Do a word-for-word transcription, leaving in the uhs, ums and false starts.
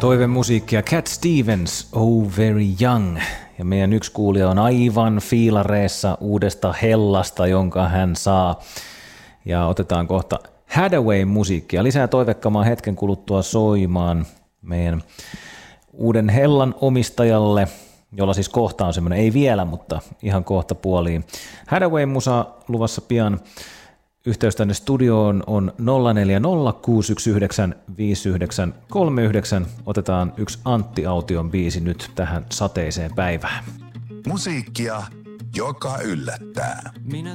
Toivemusiikkia Cat Stevens, Oh Very Young. Ja meidän yksi kuulija on aivan fiilareessa uudesta hellasta, jonka hän saa. Ja otetaan kohta Hathaway-musiikkia. Lisää toivekkamaa hetken kuluttua soimaan meidän uuden hellan omistajalle, jolla siis kohta on semmoinen, ei vielä, mutta ihan kohta puoliin. Hathaway-musa luvassa pian. Yhteys tänne studioon on nolla neljä nolla kuusi yksi yhdeksän viisi yhdeksän kolme yhdeksän. Otetaan yksi Antti Aution biisi nyt tähän sateiseen päivään. Musiikkia, joka yllättää. Minä